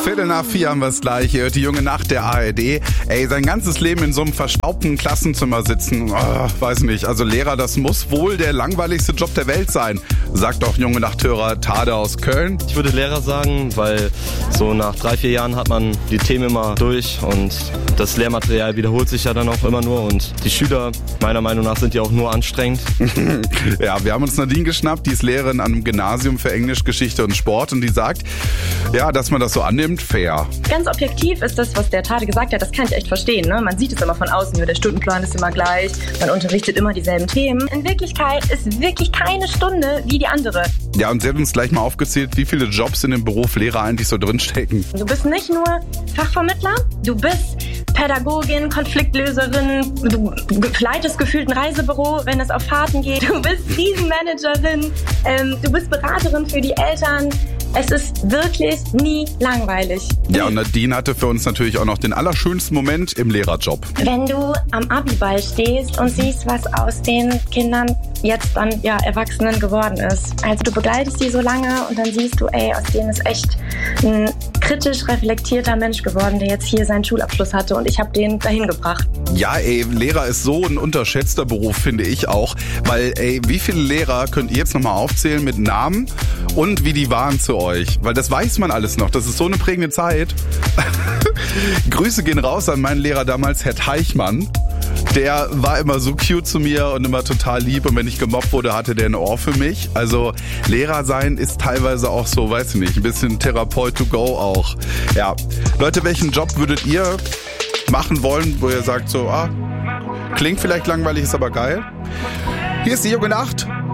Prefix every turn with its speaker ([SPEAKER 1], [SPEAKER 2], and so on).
[SPEAKER 1] 3:15 haben wir es gleich. Ihr hört die junge Nacht der ARD. Ey, sein ganzes Leben in so einem verstaubten Klassenzimmer sitzen. Weiß nicht, also Lehrer, das muss wohl der langweiligste Job der Welt sein, sagt auch junge Nachthörer Tade aus Köln.
[SPEAKER 2] Ich würde Lehrer sagen, weil so nach 3-4 Jahren hat man die Themen immer durch und das Lehrmaterial wiederholt sich ja dann auch immer nur und die Schüler, meiner Meinung nach, sind ja auch nur anstrengend.
[SPEAKER 1] Ja, wir haben uns Nadine geschnappt, die ist Lehrerin an einem Gymnasium für Englisch, Geschichte und Sport und die sagt, ja, dass man das so annimmt, fair.
[SPEAKER 3] Ganz objektiv ist das, was der Tade gesagt hat, das kann ich echt verstehen. Ne? Man sieht es immer von außen, der Stundenplan ist immer gleich, man unterrichtet immer dieselben Themen. In Wirklichkeit ist wirklich keine Stunde wie die andere.
[SPEAKER 1] Ja, und sie hat uns gleich mal aufgezählt, wie viele Jobs in dem Beruf Lehrer eigentlich so drinstecken.
[SPEAKER 3] Du bist nicht nur Fachvermittler, du bist Pädagogin, Konfliktlöserin, du leitest gefühlt ein Reisebüro, wenn es auf Fahrten geht, du bist Krisenmanagerin, du bist Beraterin für die Eltern. Es ist wirklich nie langweilig.
[SPEAKER 1] Ja, und Nadine hatte für uns natürlich auch noch den allerschönsten Moment im Lehrerjob.
[SPEAKER 3] Wenn du am Abiball stehst und siehst, was aus den Kindern jetzt dann Erwachsenen geworden ist. Also du begleitest die so lange und dann siehst du, aus denen ist echt ein kritisch reflektierter Mensch geworden, der jetzt hier seinen Schulabschluss hatte und ich habe den dahin gebracht.
[SPEAKER 1] Ja, Lehrer ist so ein unterschätzter Beruf, finde ich auch. Weil, wie viele Lehrer könnt ihr jetzt nochmal aufzählen mit Namen und wie die waren zu euch? Weil das weiß man alles noch. Das ist so eine prägende Zeit. Grüße gehen raus an meinen Lehrer damals, Herr Teichmann. Der war immer so cute zu mir und immer total lieb. Und wenn ich gemobbt wurde, hatte der ein Ohr für mich. Also Lehrer sein ist teilweise auch so, weiß ich nicht, ein bisschen Therapeut to go auch. Ja, Leute, welchen Job würdet ihr machen wollen, wo ihr sagt so, klingt vielleicht langweilig, ist aber geil? Hier ist die junge Nacht.